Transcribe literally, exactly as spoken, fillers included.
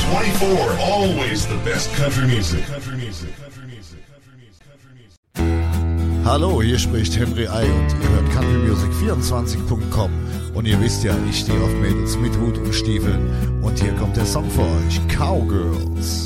twenty-four, always the best country music. Country music. Country music. Country music. Country music. Hallo, hier spricht Henry Ei und ihr hört country music vierundzwanzig punkt com. Und ihr wisst ja, ich stehe auf Mädels mit Hut und Stiefeln. Und hier kommt der Song für euch, Cowgirls.